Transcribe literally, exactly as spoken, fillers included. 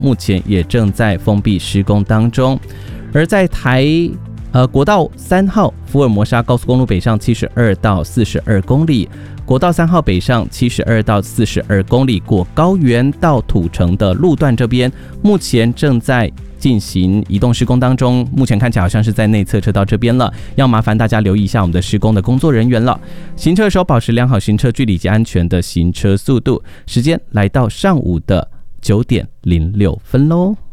目前也正在封闭施工当中。而在台呃国道三号福尔摩沙高速公路北上七十二到四十二公里，国道三号北上七十二到四十二公里，过高原到土城的路段这边，目前正在进行移动施工当中，目前看起来好像是在内侧车道这边了，要麻烦大家留意一下我们的施工的工作人员了。行车的时候保持良好行车距离及安全的行车速度。时间来到上午的九点零六分喽。